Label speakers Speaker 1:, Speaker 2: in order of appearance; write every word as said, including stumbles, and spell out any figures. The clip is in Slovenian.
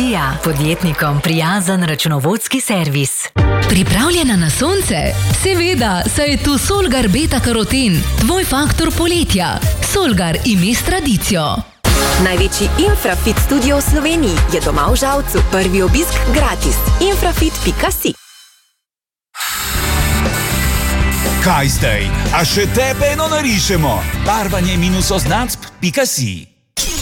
Speaker 1: Pikasija, podjetnikom prijazen računovodski servis.
Speaker 2: Pripravljena na sonce? Seveda, saj je tu Solgar Beta Karoten, tvoj faktor poletja. Solgar, ime s tradicijo.
Speaker 3: Največji Infrafit studio v Sloveniji je doma v Žalcu. Prvi obisk gratis. infrafit pika si.
Speaker 4: Kaj zdaj? A še tebe eno narišemo? Barvanje minus oznacb pika si.